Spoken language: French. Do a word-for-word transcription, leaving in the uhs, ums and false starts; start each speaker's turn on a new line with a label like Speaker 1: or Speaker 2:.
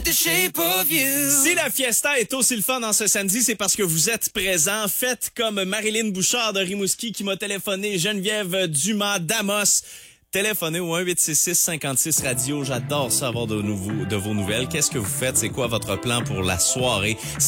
Speaker 1: the shape of you.
Speaker 2: Si la fiesta est aussi le fun en ce samedi, c'est parce que vous êtes présents. Faites comme Marilyn Bouchard de Rimouski qui m'a téléphoné, Geneviève Dumas d'Amos. Téléphonez au un huit six six cinquante-six radio. J'adore savoir de, nouveau, de vos nouvelles. Qu'est-ce que vous faites? C'est quoi votre plan pour la soirée?